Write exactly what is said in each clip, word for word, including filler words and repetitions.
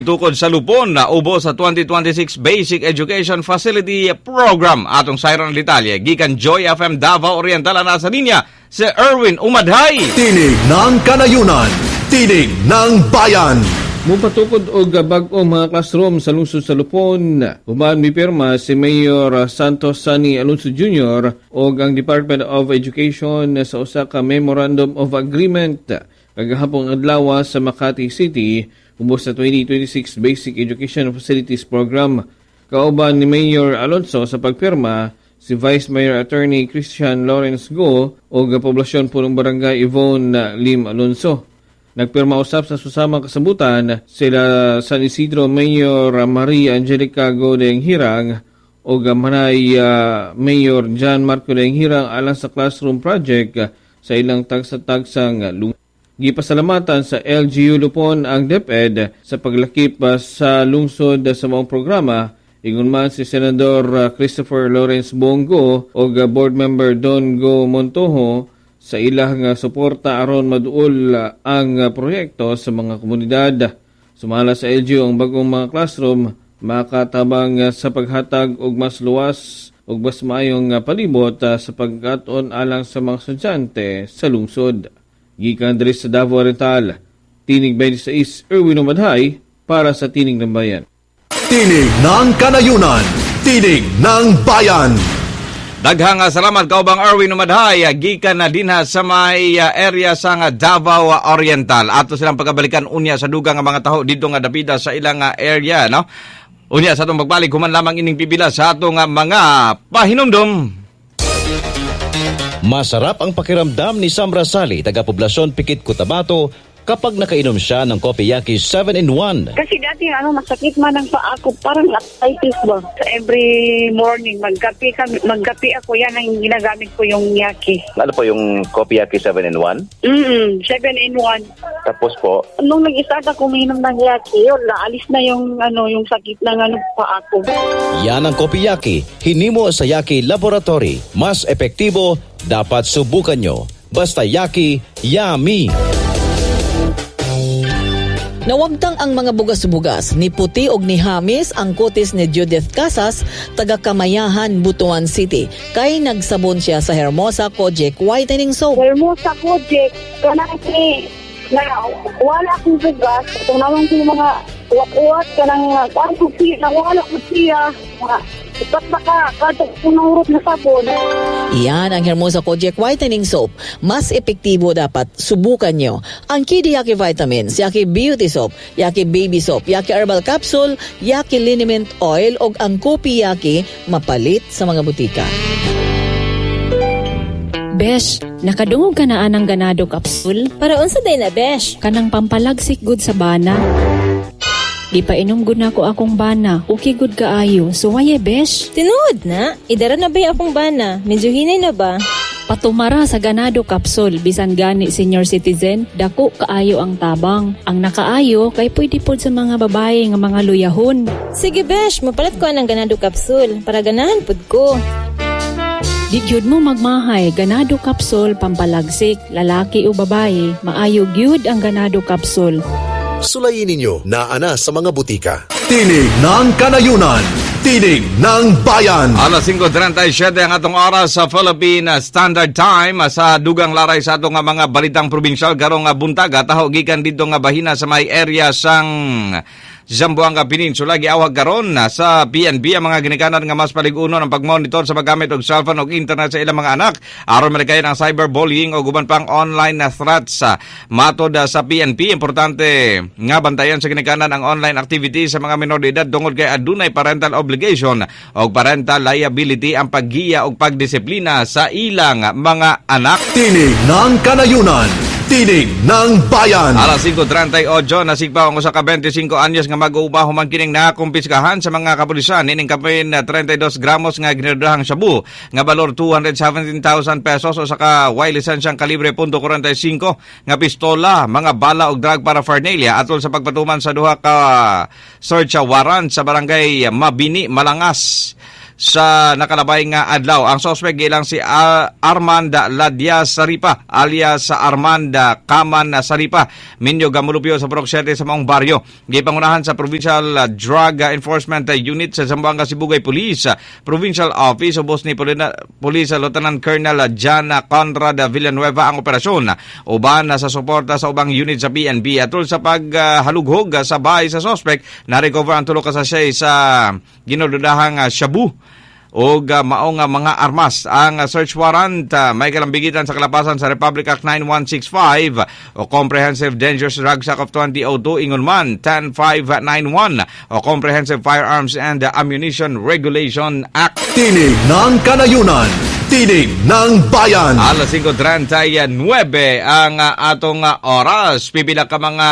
Tukod sa lupon na ubo sa twenty twenty-six Basic Education Facility Program atong Siron Italia gikan Joy F M Davao Oriental na sa linya si Erwin Umadhay. Tinig ng kanayunan, tinig ng bayan. Mupatukod og bag-o mga classroom sa lungsod sa Lupon. Human mipirma si Mayor Santos Sani Alonso Junior og ang Department of Education sa usa ka Memorandum of Agreement kagahapon adlaw sa Makati City ubos sa twenty twenty-six Basic Education Facilities Program. Kauban ni Mayor Alonso sa pagpirma si Vice Mayor Attorney Christian Lawrence Go o Poblasyon Punong Barangay Yvonne Lim Alonso. Nagpirma usap sa susamang kasabutan sila San Isidro Mayor Maria Angelica Go Deng Hirang o Manay uh, Mayor John Marco Deng Hirang alang sa classroom project sa ilang tagsa-tagsang lungsod. Gipasalamatan sa L G U Lupon ang DepEd sa paglakip sa lungsod sa maong programa. Ingon man si Senador Christopher Lawrence Bongo o Board Member Don Go Montojo sa ilang suporta aron maduol ang proyekto sa mga komunidad. Sumala sa L G U ang bagong mga classroom makatabang sa paghatag og mas luwas og mas maayong palibot sa pagkaton alang sa mga estudyante sa lungsod. Gikan diri sa Davao Oriental, Tinig twenty-six, Erwin Umadhay para sa Tinig ng Bayan. Tinig ng kanayunan, tinig ng bayan. Daghang salamat kaubang Erwin Umadhay gikan na dinha sa may uh, area sa nga Davao Oriental. Ato silang pagkabalikan unya sa dugang nga mga taho dito nga dapita sa ilang uh, area, no? Unya sa atong pagbalik human lamang ining pipila sa atong uh, mga pahinumdom. Masarap ang pakiramdam ni Sam Rasali, taga-poblasyon Pikit, Cotabato, kapag nakainom siya ng Kopiyaki seven in one. Kasi dati ano, masakit man ang paa ko, parang arthritis ba. So every morning, magkape, kami, magkape ako, yan ang ginagamit ko yung yaki. Ano po yung Kopiyaki seven in one? Mm seven in one. Tapos po? Nung nag-start ako uminom ng yaki, yun, naalis na yung, ano, yung sakit ng ano, paa ko. Yan ang Kopiyaki, hinimo sa Yaki Laboratory. Mas epektibo, dapat subukan nyo. Basta Yaki, yummy! Nawagtang ang mga bugas-bugas ni Puti og ni Hamis ang kutis ni Judith Casas, taga Kamayahan, Butuan City. Kay nagsabon siya sa Hermosa Kojic Whitening Soap. Hermosa Kojic, kanang si na wala akong bugas, tunawang ko yung mga uwat-uwat, kanang parang kusiya, na wala kusiya, mga ipat baka, kada punurot na sabon. Iyan ang Hermosa Kojic Whitening Soap. Mas epektibo dapat subukan nyo. Ang Kidi Yaki Vitamins, Yaki Beauty Soap, Yaki Baby Soap, Yaki Herbal Capsule, Yaki Liniment Oil, o ang Kopi Yaki mapalit sa mga butika. Besh, nakadungog ka na anang ganado capsule? Para unsa day na, Besh? Kanang pampalagsik good sa bana. Di pa inom gud na ko akong bana. Okay good kaayo. So why Besh? Tinuod na. Idara na ba akong bana? Medyo hinay na ba? Patumara sa ganado capsule. Bisan gani senior citizen, dako kaayo ang tabang. Ang nakaayo kay pwede pod sa mga babae nga mga luyahon. Sige Besh, mapalit ko ang ganado capsule para ganahan pod ko. Di gyud mo magmahay, ganado capsule pampalagsik, lalaki o babae, maayo gyud ang ganado capsule. Sulayin ninyo na ana sa mga butika. Tinig ng kanayunan, tinig ng bayan. Alas five thirty-seven ang atong oras sa Philippine Standard Time sa dugang laray sa atong mga balitang probinsyal karong buntaga taho gikan dito nga bahina sa may area sang Zamboanga Peninsula. Giawag karon sa P N B ang mga ginikanan nga mas paligunon ang pagmonitor sa paggamit og cellphone ug internet sa ilang mga anak aron malikayan ang cyberbullying o guban pang online na threats. Matod sa P N P, importante nga bantayan sa ginikanan ang online activity sa mga minor de edad tungod kay adunay parental obligation o parental liability ang paggiya o pagdisiplina sa ilang mga anak. Tinig ng kanayunan, tinig ng bayan. Alas five thirty-eight na sigpa ang usa ka twenty-five anyos nga mag-uuba human kining nakumpiskahan sa mga kapulisan ining kapin thirty-two gramos nga ginerdahang shabu nga balor two hundred seventeen thousand pesos o saka way lisensyang kalibre point forty-five nga pistola, mga bala ug drug paraphernalia atol sa pagpatuman sa duha ka search warrant sa barangay Mabini, Malangas. sa nakalabay nga adlaw. Ang suspect gilang si Ar- Armand Ladia Saripa alias Armand Kaman Saripa. Minyo gamulupyo sa Purok Siete sa maong baryo. Gipangunahan sa Provincial Drug Enforcement Unit sa Zamboanga, Sibugay Police Provincial Office. Ubos ni Police Lieutenant Colonel John Conrad Villanueva ang operasyon. Uban sa suporta sa ubang unit sa P N B. Atol sa paghalughog sa bahay sa suspect, na-recover ang tulo ka sachet sa ginodudahang shabu o uh, maong uh, mga armas. Ang uh, search warrant uh, may kalambigitan sa kalapasan sa Republic Act nine one six five o Comprehensive Dangerous Drugs Act of twenty oh two ingon man ten five ninety-one o Comprehensive Firearms and Ammunition Regulation Act. Tinig ng Kanayunan, Tinig ng Bayan. Alas five thirty-nine ang uh, atong uh, oras. Pipila ka mga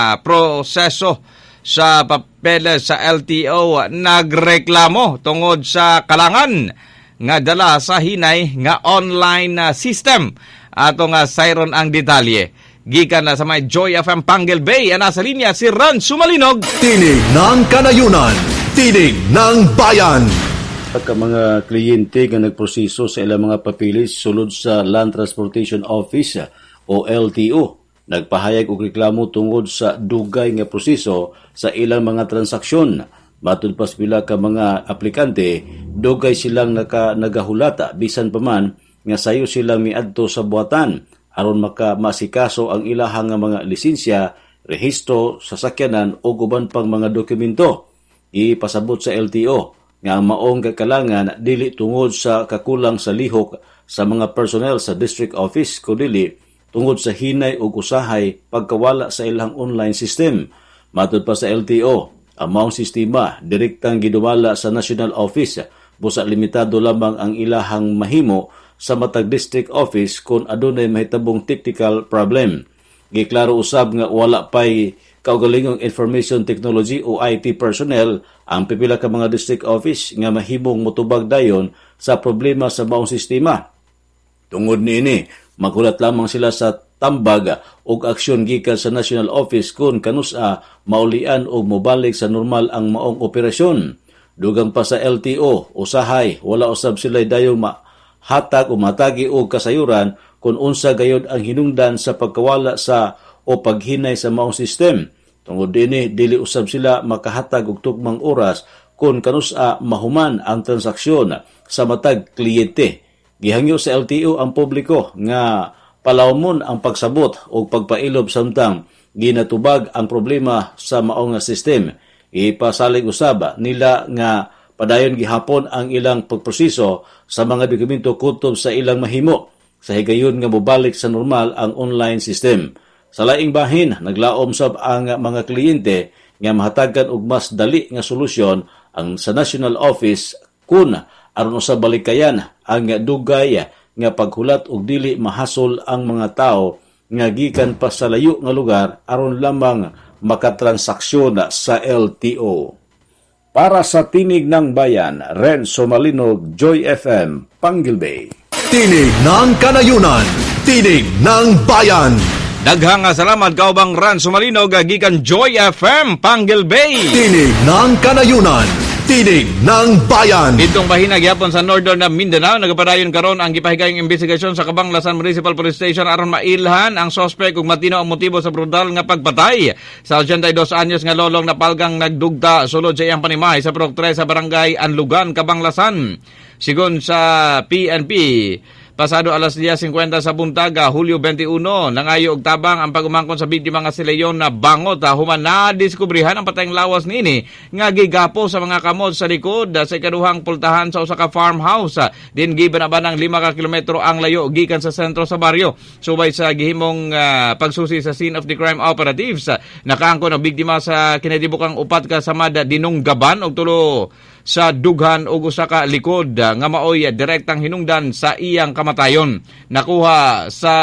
proseso sa papeles sa L T O nagreklamo tungod sa kalangan nga dala sa hinay nga online uh, system. Ato nga sayron ang detalye. Gikan na sa may Joy F M Panguil Bay, ana sa linya si Ran Sumalinog. Tinig ng Kanayunan, Tinig ng Bayan. Pagka mga kliyente nga nagproseso sa ilang mga papilis sulod sa Land Transportation Office o L T O, nagpahayag og reklamo tungod sa dugay nga proseso sa ilang mga transaksyon. Matud pas pila ka mga aplikante, dugay silang naka, nagahulata bisan pa man nga sayo silang miadto sa buhatan aron maka masikaso ang ilahang nga mga lisensya, rehistro, sasakyanan o uban pang mga dokumento. Ipasabot sa L T O nga ang maong kakalangan dili tungod sa kakulang sa lihok sa mga personnel sa district office kundi tungod sa hinay o usahay pagkawala sa ilang online system. Matud pa sa L T O, ang maong sistema direktang gidumala sa National Office, busa limitado lamang ang ilahang mahimo sa matag district office kung adunay mahitabong technical problem. Giklaro usab nga wala pay kaugalingong information technology o I T personnel ang pipila ka mga district office nga mahimong motubag dayon sa problema sa maong sistema. Tungod niini, maghulat lamang sila sa tambag o aksyon gikan sa National Office kung kanusa maulian o mobalik sa normal ang maong operasyon. Dugang pa sa L T O, usahay, wala usab sila dayong mahatag o matagi o kasayuran kung unsa gayod ang hinungdan sa pagkawala sa o paghinay sa maong system. Tungod dinhi, dili usab sila makahatag og tugmang oras kung kanusa mahuman ang transaksyon sa matag kliyente. Gihangyo sa L T O ang publiko nga palawmon ang pagsabot o pagpailob samtang ginatubag ang problema sa maong system. Ipasalig usab nila nga padayon gihapon ang ilang pagproseso sa mga dokumento kutob sa ilang mahimo sa higayon nga mobalik sa normal ang online system. Sa laing bahin, naglaom sab ang mga kliyente nga mahatagan og mas dali nga solusyon ang sa National Office kun aron sa balikayan ang dugay nga paghulat og dili mahasol ang mga tao nga gikan pa sa layo nga lugar aron lamang makatransaksyon sa L T O. Para sa Tinig ng Bayan, Ren Sumalinog, Joy F M, Panguil Bay. Tinig ng Kanayunan, Tinig ng Bayan. Daghang salamat kaubang Ran Sumalinog gikan Joy F M, Panguil Bay. Tinig ng Kanayunan, Tinig ng Bayan. Ditong bahina gyapon sa Northern Mindanao, nagapadayon karon ang gipahigayong investigasyon sa Cabanglasan Municipal Police Station aron mailhan ang suspect ug matino ang motibo sa brutal nga pagpatay sa eighty-two anyos nga lolong na palgang nagdugta sulod sa iyang panimahay sa Purok three sa barangay Anlugan, Cabanglasan. Sigon sa P N P, pasado alas ten fifty sa buntaga, Hulyo twenty-one, nangayo og tabang ang pagumangkon sa biktima nga si Leon na bangot human na diskubrihan ang patayng lawas nini nga gigapo sa mga kamot sa likod sa ikaduhang pultahan sa usa ka farmhouse. Din gibanaban ng lima ka kilometro ang layo gikan sa sentro sa baryo. Subay sa gihimong uh, pagsusi sa scene of the crime operatives, nakaangkon ang biktima sa kinatibukang upat ka samad dinunggaban og tulo sa dughan ug usa ka likod nga maoy direktang hinungdan sa iyang kamatayon. Nakuha sa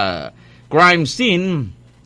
crime scene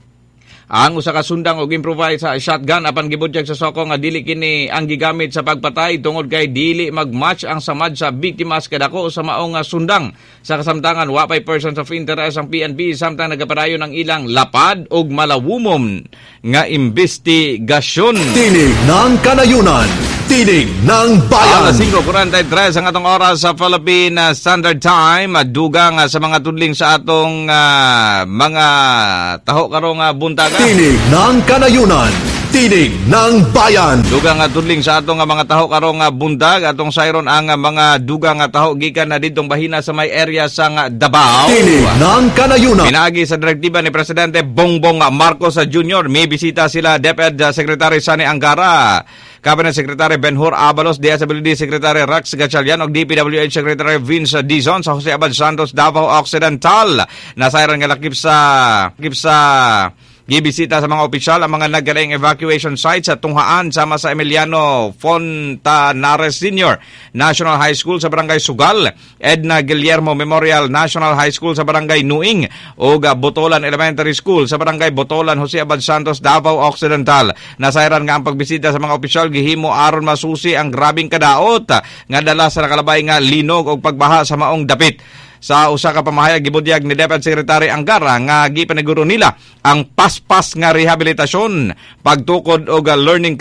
ang usa ka sundang og improvised sa shotgun apan gibutyag sa soko nga dili kini ang gigamit sa pagpatay tungod kay dili magmatch ang samad sa biktima sa kadako sa maong sundang. Sa kasamtangan wa pay persons of interest ang P N P samtang nagapadayon ang ilang lapad ug malawumom nga investigasyon. Tinig ng Kanayunan, Tinig ng Bayan. Alas singko forty-three ang atong oras sa Philippine Standard Time. Dugang sa mga tudling sa atong uh, mga taho karong uh, buntaga. Tinig ng Kanayunan. Tinig ng Bayan. Dugang nga tudling sa atong nga mga taho karong nga bundag, atong sayron ang nga mga dugang nga taho gikan na didtong bahina sa may area sa nga Davao. Tinig ng Kanayunan. Pinaagi sa direktiba ni Presidente Bongbong Marcos Junior May bisita sila DepEd Secretary Sani Angara, Cabinet Secretary Benhur Abalos, D S W D Secretary Rex Gatchalian ug D P W H Secretary Vince Dizon sa Jose Abad Santos, Davao Occidental. Nasayran nga lakip sa lakip sa gibisita sa mga opisyal ang mga naggaling evacuation sites sa Tunghaan sama sa Emiliano Fontanares Senior National High School sa Barangay Sugal, Edna Guillermo Memorial National High School sa Barangay Nuing o Botolan Elementary School sa Barangay Botolan, Jose Abad Santos, Davao Occidental. Nasayran nga ang pagbisita sa mga opisyal gihimo aron masusi ang grabing kadaot nga dala sa nakalabay nga linog o pagbaha sa maong dapit. Sa usa ka pamahayag gibudyag ni DepEd Secretary Angara nga gipaniguro nila ang paspas nga rehabilitasyon, pagtukod og learning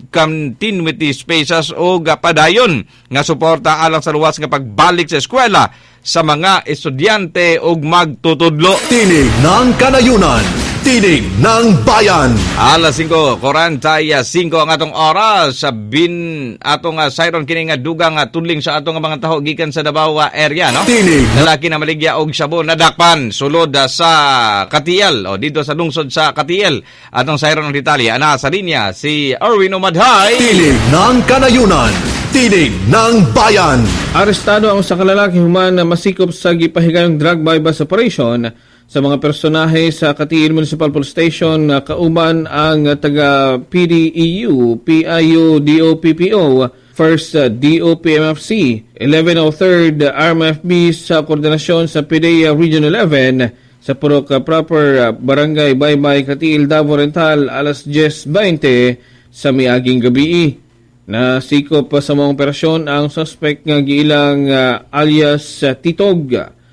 continuity spaces o padayon nga suporta alang sa luwas nga pagbalik sa eskwela sa mga estudyante og magtutudlo. Tinig ng Kanayunan. Tinig ng Bayan. Alas singko forty-five ang atong oras sa bin atong uh, sayron kini nga dugang uh, tudling sa atong mga taho gikan sa Davao area, no? Tinig. Lalaki na maligya og sabon nadakpan sulod uh, sa Katiel o dito sa lungsod sa Katiel. Atong sayron ng detalye ana sa linya si Erwin Umadhay. Tinig ng Kanayunan. Tinig ng Bayan. Arestado ang usa ka lalaki human na masikop sa gipahigayong drug bypass operation sa mga personahe sa Katiil Municipal Police Station, uh, kauban ang uh, taga P D E U, P I U, D O P P O, first uh, D O P M F C, eleven oh third uh, R M F B sa koordinasyon sa P D E A Region eleven sa Purok uh, Proper uh, Barangay Baybay, Katiil, Davao Oriental, alas ten twenty sa miaging gabi. Nasikop uh, sa mga operasyon ang suspect nga giilang uh, alias uh, Titog,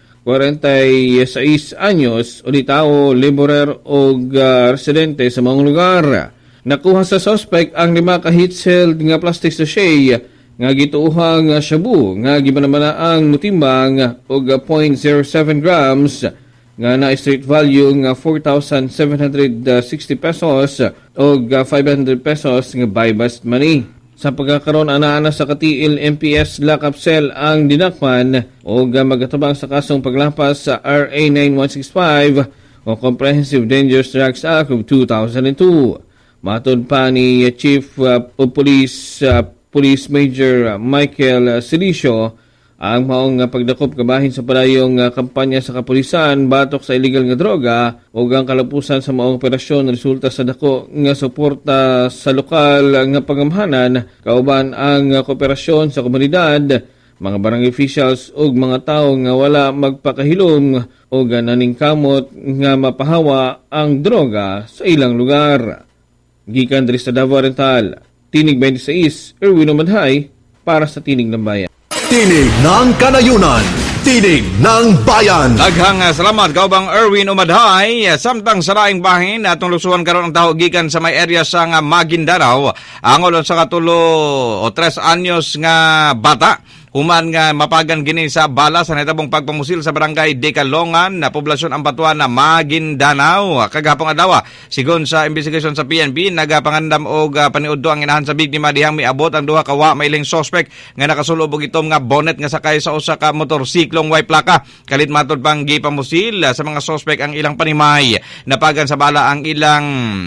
forty-six anyos, ulitao, laborer o uh, residente sa mga lugar. Nakuha sa suspect ang lima ka heat-sealed nga plastic sachet nga gituuhang shabu nga gibanamanaang mutimbang og zero point zero seven grams nga na street value nga four thousand seven hundred sixty pesos o five hundred pesos nga buy-bust money. Sa pagkakaroon ana-ana sa Katiil M P S Lock-up Cell ang dinakpan o magatabang sa kasong paglapas sa R A nine one six five o Comprehensive Dangerous Drugs Act of two thousand two. Matod pa ni Chief uh, of Police uh, Police Major uh, Michael uh, Silicio, ang maong uh, pagdakop kabahin sa padayong uh, kampanya sa kapulisan batok sa illegal nga droga o ang kalapusan sa maong operasyon resulta sa dako nga suporta sa lokal nga pagamhanan kauban ang uh, kooperasyon sa komunidad, mga barangay officials ug mga tawo nga wala magpakahilom o gananing kamot nga mapahawa ang droga sa ilang lugar. Gikan diri sa Davao Oriental, Tinig twenty-six, Erwin Umadhay para sa Tinig ng Bayan. Tinig ng Kanayunan. Tinig ng Bayan. Daghang salamat kaubang Erwin Umadhay. Samtang sa laing bahin atong lusuhan karon ang taho gikan sa may area sa nga Maguindanao, angol sa katulo o tres anyos nga bata human nga mapagan gini sa bala sa nahitabong pagpamusil sa barangay Dekalongan na poblasyon ang batuan na Maguindanao. Kagapong adlaw, sigon sa investigasyon sa P N P, nagapangandam og uh, paniudto ang inahan sa biktima dihang miabot ang duha ka wa mailing suspect nga nakasulob og itom nga bonnet nga sakay sa usa ka motorsiklong way plaka. Kalit matod pang gipamusil uh, sa mga suspect ang ilang panimay. Napagan sa bala ang ilang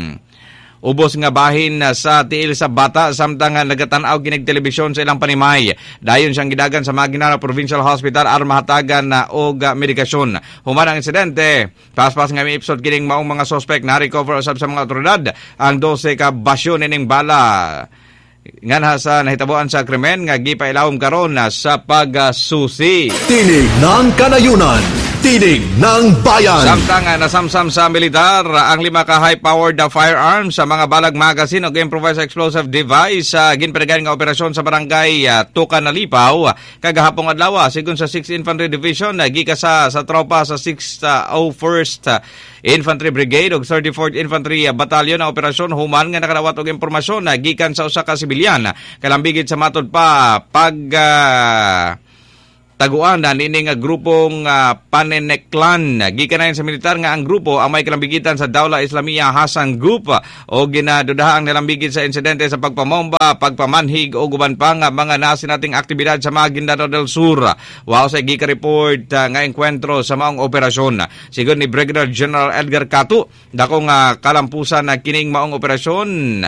ubos nga bahin sa tiil sa bata samtang nagatanaw ginig telebisyon sa ilang panimay. Dayon siyang gidagan sa Maguindanao Provincial Hospital aron mahatagan na og medikasyon. Human ang insidente, paspas nga miipsot kining maong mga suspect na recover usab sa mga otoridad ang twelve ka basyo nining bala. Nga sa nahitabuan sa krimen nga gipailawom karon sa pagsusi. Tinig ng Kanayunan. Tinig ng Bayan. Samtang uh, nasamsam sa militar ang lima ka high-powered uh, firearms sa mga balag magazine o improvised explosive device sa uh, ginpadagan nga operasyon sa barangay uh, Tukan na Lipaw uh, kagahapong adlaw sigon sa sixth Infantry Division uh, gika sa sa tropa sa sixth uh, oh first uh, Infantry Brigade ug thirty-fourth Infantry uh, Battalion na operasyon human nga nakalawat og impormasyon uh, gikan sa usa ka sibilyan uh, kalambigit sa matod pa pag uh, taguan na nining uh, grupong uh, Paneneklan. Gikanayon sa militar nga ang grupo ang may kalambigitan sa Dawla Islamiyah Hasan Group uh, o ginadudaha ang nalambigit sa insidente sa pagpamomba, pagpamanhig o guban pa nga mga nasin nating aktibidad sa mga Guindanao del Sur. Wow sa gika-report uh, nga enkwentro sa maong operasyon. Sigon ni Brigadier General Edgar Catu, dakong uh, kalampusan na kining maong operasyon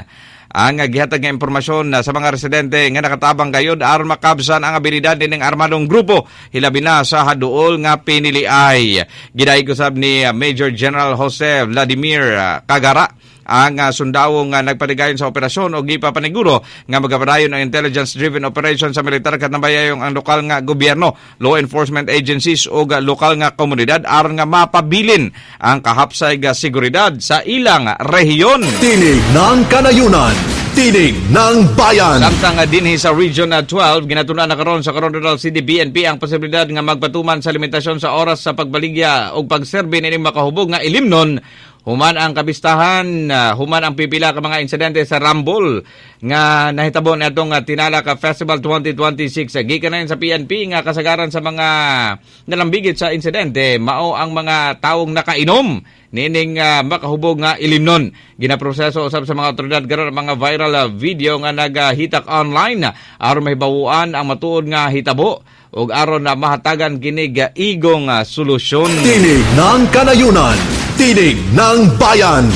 ang gihatag nga impormasyon sa mga residente nga nakatabang gayud aron makabsan ang abilidad ning armadong grupo hilabi na sa haduol nga piniliay. Giday gusab ni Major General Jose Vladimir Cagara ang uh, sundawo nga nagpadigayon sa operasyon o gipapaniguro nga magapadayon ang intelligence-driven operation sa militar katambayayong ang lokal nga gobyerno, law enforcement agencies o uh, lokal nga komunidad aron nga mapabilin ang kahapsay nga seguridad sa ilang rehiyon. Tinig ng Kanayunan. Tinig ng Bayan. Samtang uh, dinhi sa Region uh, twelve, ginatunan na karon sa Coronadal City B N P ang posibilidad nga magpatuman sa limitasyon sa oras sa pagbaligya o pagserbe ni makahubog nga ilimnon human ang kabistahan, uh, human ang pipila ka mga insidente sa Rambol nga nahitabo na itong uh, Tinalaka Festival twenty twenty-six. Uh, Gikanayon sa P N P nga kasagaran sa mga nalambigit sa insidente, mao ang mga taong nakainom nining uh, makahubog nga ilimnon. Ginaproseso usab sa mga otoridad karon ang mga viral uh, video nga nagahitak online uh, aron mahibawuan ang matuod nga hitabo ug aron na uh, mahatagan kinig uh, igong uh, solusyon. Tinig ng Kanayunan. Tinig ng Bayan.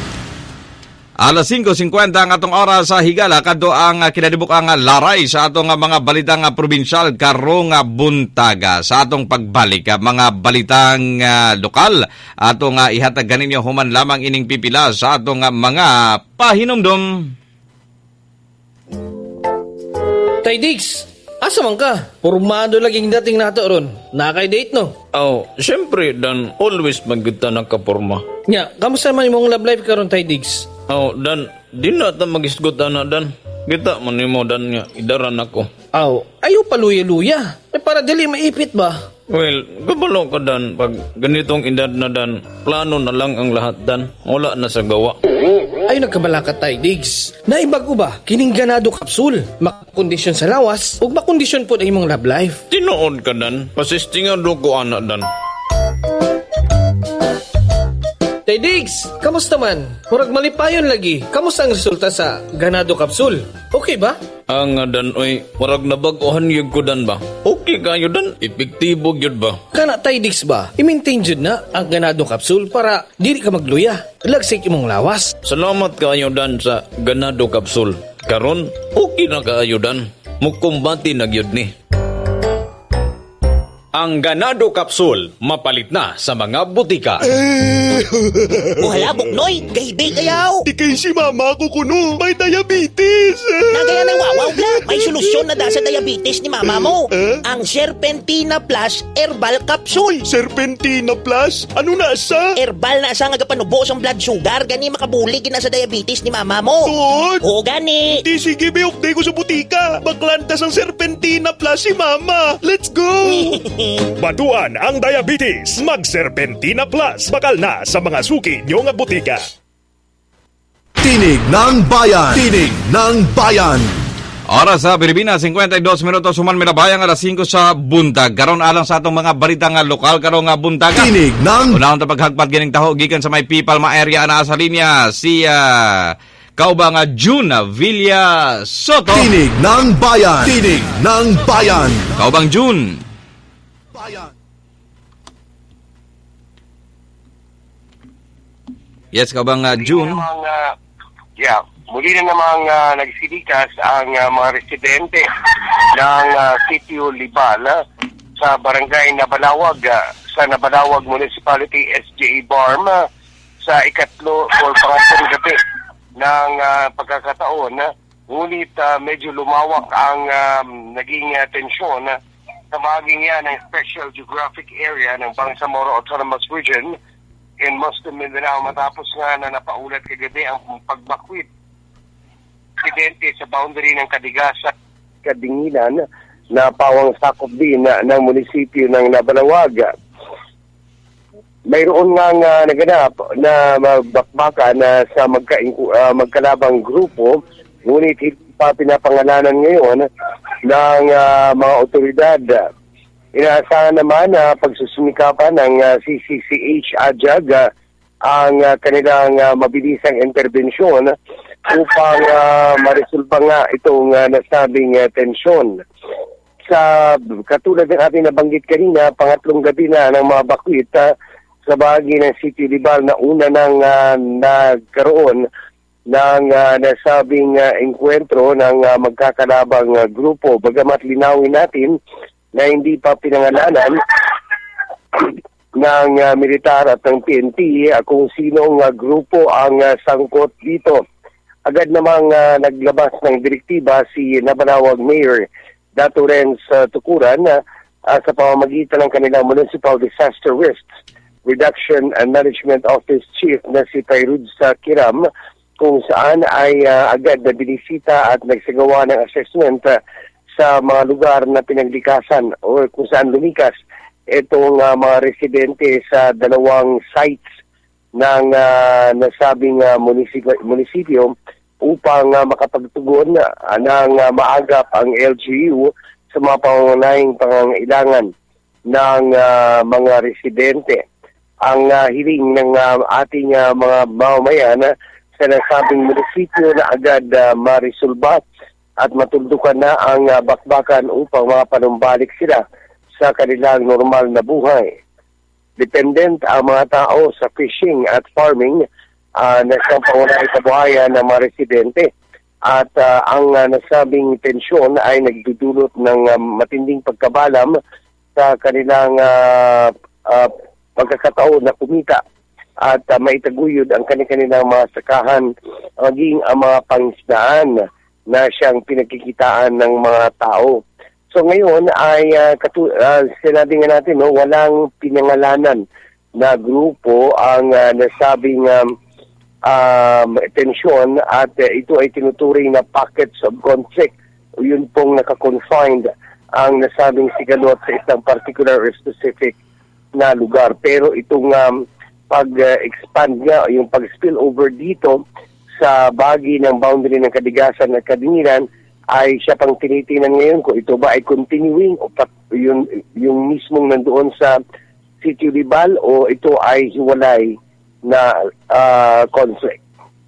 Alas five fifty ang atong oras sa higala kadto ang kinadibuk ang laray sa atong mga balitang probinsyal karong buntaga. Sa atong pagbalik mga balitang uh, lokal atong uh, ihatag ganinyo human lamang ining pipila sa atong uh, mga pahinumdom. Tay Diggs, asa man ka? Pormado laging dating nato ron. Nakay-date no? Oh, syempre Dan, always magkita ng kaporma. Nya, kamusta man imong love life karon Tay Diggs? Oh, Dan, di na ta magisgot ana Dan. Kita man nimo Dan nga idaran ako. Aw, ayo paluya-luya. Eh para dili maipit ba? Well, gabalo ka Dan, pag ganitong edad na Dan, plano na lang ang lahat Dan. Wala na sa gawa. Ay nagkabala ka Tay Diggs. Naibago ba kining ganado kapsul? Makakondisyon sa lawas ug makondisyon pod ang imong love life. Tinuod ka Dan, pasistingan do ko ana Dan. Tay Diggs, kamusta man? Murag malipayon lagi. Kamusta ang resulta sa ganado kapsul? Okay ba? Ang nga Dan, oy, marag nabag-ohan yun ko Dan ba? Okay kayo Dan, epektibo yun ba? Kana Tay Diggs ba? I-maintain yun na ang ganado kapsul para dili ka magluya. Lagsik imong lawas. Salamat kayo Dan sa ganado kapsul. Karon, okay na kayo Dan. Mukumbati na yun ni. Ang ganado kapsul, mapalit na sa mga butika. Wala, Buknoy. Gahibi kayaw. Di kay si mama ko kuno. May diabetes. Nagaya ng wawaw na. May solusyon na da sa diabetes ni mama mo. Uh? Ang Serpentina Plus Herbal Capsule. Serpentina Plus? Ano na sa? Herbal na sa nga panubo sa blood sugar. Gani makabulig na sa diabetes ni mama mo. Tuod? Oo, gani. Di sige, biyok. Di ko sa butika. Baklantas ang Serpentina Plus si mama. Let's go! Batuan ang diabetes. Mag-Serpentina Plus. Bakal na sa mga suki nyo nga butika. Tinig ng Bayan. Tinig ng Bayan. Oras sa Pilipinas, fifty-two minutos human minabayang alas five sa buntag. Karon alang sa atong mga balita nga lokal karong nga buntaga. Tinig ng Unahon ta paghagpat gining taho gikan sa may Pipalma area na sa linya si uh, kaubang nga June Villa Soto. Tinig ng Bayan. Tinig ng Bayan. Kaubang June. Yes, kaubang uh, June. Namang, uh, yeah, muli na namang uh, nagsilikas ang uh, mga residente ng uh, Sitio Libal uh, sa barangay Nabalawag uh, sa Nabalawag Municipality S J A Barm uh, sa ikatlo o pangatlong gabi ng uh, pagkakataon. Uh, ngunit uh, medyo lumawak ang um, naging uh, tensyon uh, sa bahaging yan ng Special Geographic Area ng Bangsamoro Autonomous Region in Muslim Mindanao matapos nga na napaulat kagabi ang pagbakwit insidente sa boundary ng Kadigasan, Kadinginan na pawang sakop din na, ng munisipyo ng Nabalawag. Mayroon nga nga naganap na bakbakan na sa magka, uh, magkalabang grupo, ngunit hindi pa pinapangalanan ngayon ng uh, mga otoridad. Inaasahan naman na uh, pagsusumikapan ng uh, C C C H Ajag uh, ang uh, kanilang uh, mabilisang interbensyon upang uh, maresolba nga itong uh, nasabing uh, tensyon. Sa katulad ng ating nabanggit kanina, pangatlong gabi na ng mga bakwit uh, sa bahagi ng City Libal na una nang uh, nagkaroon ng uh, nasabing uh, enkwentro ng uh, magkakalabang uh, grupo. Bagamat linawin natin na hindi pa pinangalanan ng uh, militar at ng P N P uh, kung sinong uh, grupo ang uh, sangkot dito. Agad namang uh, naglabas ng direktiba si Nabalawag Mayor Dato Renz uh, Tukuran uh, uh, sa pamamagitan ng kanilang Municipal Disaster Risks Reduction and Management Office Chief na si Tairud sa Kiram, kung saan ay uh, agad na binisita at nagsagawa ng assessment uh, sa mga lugar na pinaglikasan o kung saan lumikas itong uh, mga residente sa dalawang sites ng uh, nasabing uh, munisipyo, munisipyo upang uh, makapagtugon uh, ng uh, maagap ang L G U sa mga pangunahing pangangailangan ng uh, mga residente. Ang uh, hiling ng uh, ating uh, mga mamamayan uh, sa nasabing munisipyo na agad uh, marisolba at matuldukan na ang uh, bakbakan upang mapanumbalik sila sa kanilang normal na buhay. Dependent ang mga tao sa fishing at farming uh, na siyang pangunahing kabuhayan ng mga residente at uh, ang uh, nasabing tensyon ay nagdudulot ng uh, matinding pagkabalam sa kanilang uh, uh, pagkakataon na kumita at uh, maitaguyod ang kanilang mga sakahan maging ang mga pangisdaan na siyang pinagkikitaan ng mga tao. So ngayon ay uh, katu- uh, sinabi nga natin, no, walang pinangalanan na grupo ang uh, nasabing um, um, tensyon at uh, ito ay tinuturing na pockets of conflict. Yun pong nakakonfined ang nasabing sigalot sa isang particular or specific na lugar. Pero itong um, pag-expand nga, yung pag-spill over dito sa bahagi ng boundary ng Kadigasan at Kadinginan ay siya pang tinitingnan ngayon kung ito ba ay continuing o pat, yung, yung mismong nandoon sa City Libal o ito ay hiwalay na uh, conflict.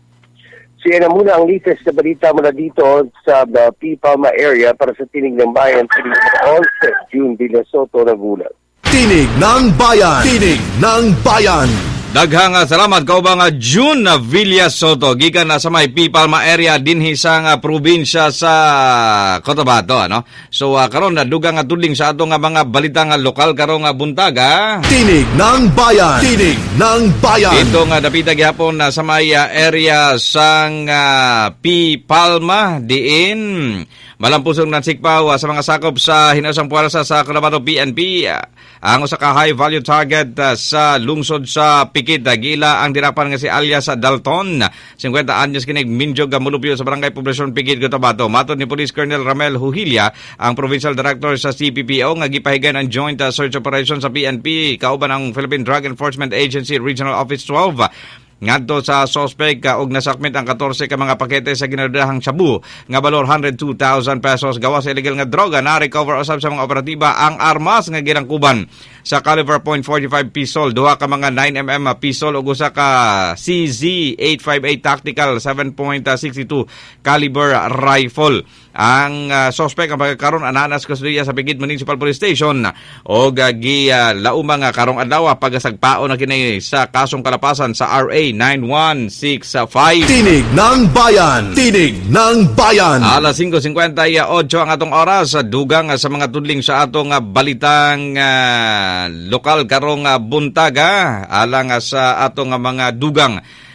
So yan na muna ang latest na balita mula dito sa uh, P. Palma area para sa Tinig ng Bayan. Tinig ng June Villa Soto na gulat. Tinig ng Bayan! Tinig ng Bayan! Daghang salamat kaubang June Villa Soto gikan na sa may P. Palma area dinhi sa nga probinsya sa Cotabato, ano. So uh, karon na dugang nga tudling sa ato nga mga balitang lokal karong nga buntaga. Tinig ng Bayan. Tinig ng Bayan. Ito nga dapita gihapon na sa may uh, area sang uh, P. Palma diin malampusong nansikpaw uh, sa mga sakop sa hinausang puwersa sa Cotabato P N P. Uh, ang usa ka high value target uh, sa lungsod sa Pikit, gila ang dirapan nga si alias Dalton, fifty anyos kinig minjog mulupyo sa barangay Poblasyon Pikit, Cotabato. Matod ni Police Colonel Ramel Huhilia, ang Provincial Director sa C P P O, nga gipahigan ang joint uh, search operation sa P N P kauban ang Philippine Drug Enforcement Agency Regional Office twelve. Ngadto sa suspect uh, og nasakmit ang fourteen ka mga pakete sa ginadahang shabu nga balor one hundred two thousand pesos gawa sa illegal nga droga. Na recover usab sa mga operatiba ang armas nga ginangkuban sa caliber point forty-five pistol, duha ka mga nine millimeter pistol ug usa ka C Z eight fifty-eight tactical seven point six two caliber rifle. Ang uh, suspect ang pagkakaroon ananas kustodiya sa Pikit Municipal Police Station og uh, gi uh, lauma nga karong adlaw pagasagpao na kini sa kasong kalapasan sa R A nine one six five. Tinig ng Bayan. Tinig ng Bayan. Alas five fifty-eight ang atong oras, dugang sa mga tudling sa atong balitang uh, lokal karong uh, buntaga alang sa atong mga dugang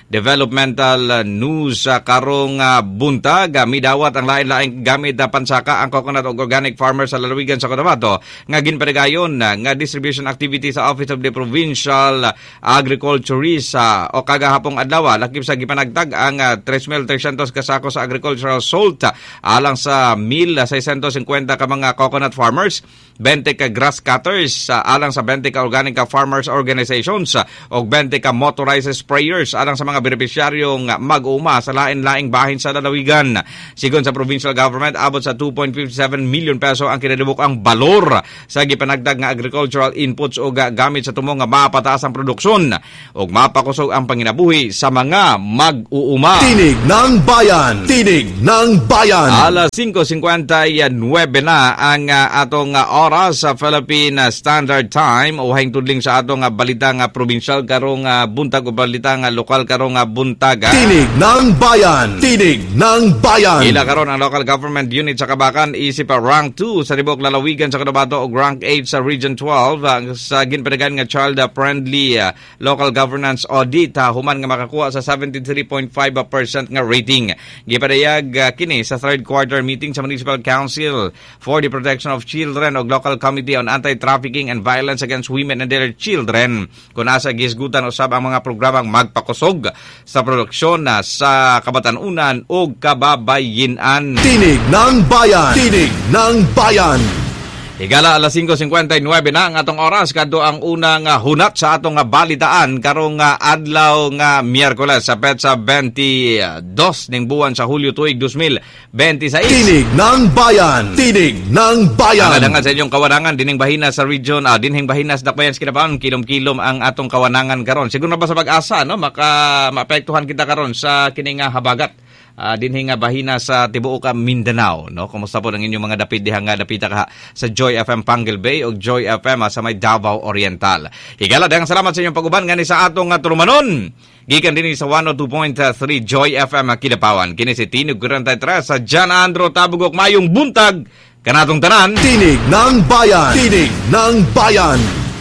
developmental news sa karong uh, buntag. Uh, midawat ang lain-laing gamit na pansaka ang coconut ug organic farmers sa lalawigan sa Cotabato nga ginpadayon uh, nga distribution activity sa Office of the Provincial Agriculturist uh, o kagahapong adlaw lakip sa gipanagtag ang uh, three thousand three hundred kasako sa agricultural salt uh, alang sa one thousand six hundred fifty ka mga coconut farmers, twenty ka grass cutters uh, alang sa twenty ka organic ka farmers organizations uh, o twenty ka motorized sprayers alang sa mga benepisyaryong uh, mag-uma sa lain-laing bahin sa lalawigan. Sigon sa provincial government, abot sa two point five seven million peso ang kinadibuk ang balor sa gipanagdag nga agricultural inputs o uh, gamit sa tumong nga mapataas ang produksyon o mapakusog ang panginabuhi sa mga mag-uuma. Tinig ng Bayan! Tinig ng Bayan! Alas five fifty-nine na ang uh, atong uh, oras sa Philippine Standard Time o haing tudling sa atong uh, balita nga provincial karong uh, buntag o balita nga lokal karong uh, buntag. Tinig ng Bayan! Tinig ng Bayan! Ila karon ang local government unit sa Kabakan isip uh, rank two sa Tibok Lalawigan sa Cotabato o rank eight sa Region twelve uh, sa ginpadagan nga child-friendly uh, local governance audit uh, human nga makakuha sa seventy-three point five percent nga rating. Gipadayag uh, kini sa third quarter meeting sa Municipal Council for the Protection of Children o Local Committee on Anti-Trafficking and Violence Against Women and Their Children. Kung nasa gisgutan usab ang mga programang magpakusog sa produksyon na sa kabatanunan o kababayinan. Tinig ng Bayan! Tinig ng Bayan! Higala alas five fifty-nine na ang atong oras kadto ang unang uh, hunat sa atong uh, balitaan karong uh, adlaw nga Miyerkules sa petsa twenty-two ning buwan sa Hulyo tuig twenty twenty-six. Tinig ng Bayan! Tinig ng Bayan! Ang adangan sa inyong kawanangan dining bahina sa region ah, dinhing bahina sa Dakbayan sa Kinabaon kilom-kilom ang atong kawanangan karon. Siguro na ba sa pag-asa no maka maapektuhan kita karon sa kining uh, habagat. Uh, dinhi nga bahina sa tibuok Mindanao, no? Kumusta po ang inyong mga dapit diha nga dapita ka sa Joy F M Panguil Bay o Joy F M uh, sa may Davao Oriental. Higala daghang salamat sa inyong pag-uban ngani sa atong uh, tulumanon. Gikan dinhi sa one oh two point three Joy F M uh, Kidapawan. Kini si Tinig forty-three sa Jan Andro Tabugok mayong buntag kanatong tanan. Tinig ng Bayan! Tinig ng Bayan!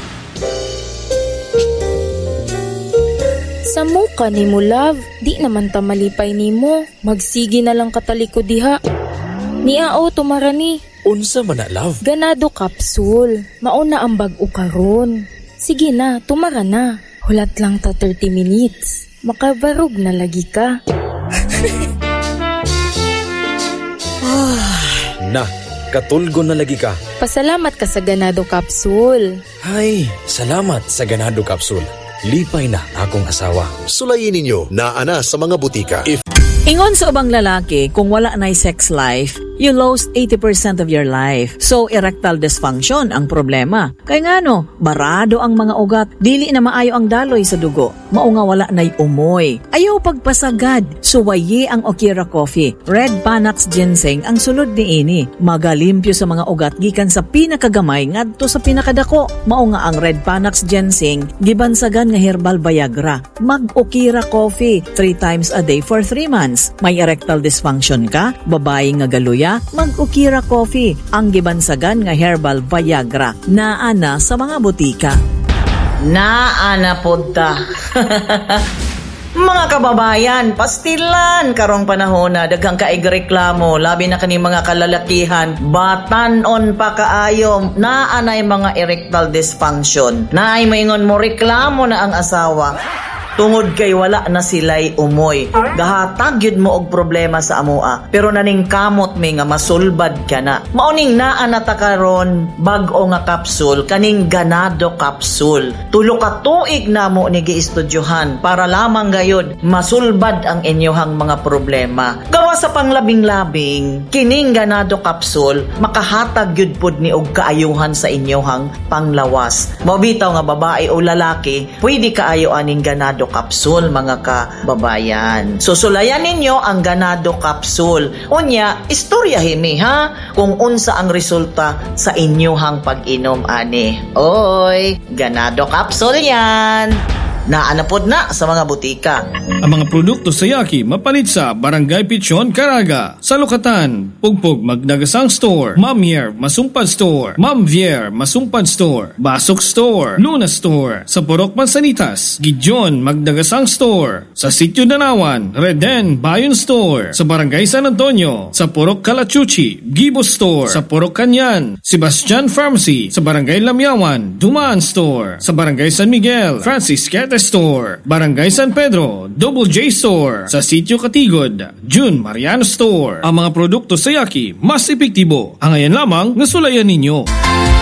Sa muka ni mo, love, di naman ta malipay ni mo. Magsigi na lang kataliko diha. Niao tumarani. Unsa man na, love? Ganado capsule. Mauna ang bag-o karon. Sige na, tumara na. Hulat lang ta thirty minutes. Makabarog na lagi ka. Na, katulgo na lagi ka. Pasalamat ka sa Ganado capsule. Ay, salamat sa Ganado capsule. Lipay na akong asawa. Sulayin ninyo na ana sa mga butika. If Ingon sa ubang lalaki, kung wala na'y sex life, you lost eighty percent of your life. So, erectile dysfunction ang problema. Kaya nga no, barado ang mga ugat, dili na maayo ang daloy sa dugo. Mao nga wala na'y umoy. Ayaw pagpasagad, suwayi ang Okira Coffee. Red Panax Ginseng ang sulod ni ini. Magalimpyo sa mga ugat gikan sa pinakagamay ngadto sa pinakadako. Mao nga ang Red Panax Ginseng, gibansagan nga herbal Viagra. Mag-Okira Coffee three times a day for three months. May erectile dysfunction ka, babae nga galuya, mag-Okira Coffee, ang gibansagan nga herbal Viagra. Naana sa mga butika. Naana podta. Mga kababayan, pastilan karong panahon na daghang kaigreklamo, labi na kani mga kalalakihan, batanon pa kaayo, naanay mga erectile dysfunction. Naay maingon mo reklamo na ang asawa. Tungod kay wala na sila'y umoy. Gahatag yun mo og problema sa amoa. Pero naning kamot mi nga masulbad ka na. Mauning naa na ta karon bag-o nga kapsul, kaning Ganado capsule. Tulo ka tuig na mo ni giistudyohan para lamang gayud masulbad ang inyohang mga problema. Gawa sa panglabing-labing, kining Ganado capsule makahatag yun pod ni og kaayuhan sa inyohang panglawas. Mabitaw nga babae o lalaki, pwede kaayo aning Ganado capsule mga kababayan. Susulayan ninyo ang Ganado capsule. Unya, istorya himi ha kung unsa ang resulta sa inyohang pag-inom ani. Oy, Ganado capsule yan. naanapod na sa mga butika. Ang mga produkto sa Yaki mapalit sa Barangay Pichon, Caraga, Salukatan, Pugpug, Magdagasang Store, Ma'am Yer, Masumpad Store, Ma'am Vier, Masumpad Store, Basok Store, Luna Store, sa Purok Mansanitas, Gideon, Magdagasang Store, sa Sitio Danawan, Reden, Bayon Store, sa Barangay San Antonio, sa Purok Kalachuchi, Gibo Store, sa Purok Kanyan, Sebastian Pharmacy, sa Barangay Lamyawan, Dumaan Store, sa Barangay San Miguel, Francis Quete Store, Barangay San Pedro, Double J Store, sa Sitio Katigod, June Mariano Store. Ang mga produkto sa Yaki mas epektibo. Ang ayan lamang nasulayan ninyo.